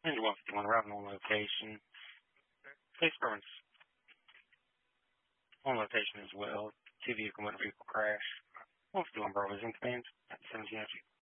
And 151 arriving on location. Police department's on location as well. Two vehicle motor vehicle crash. 151 Bravo is in command at 1702.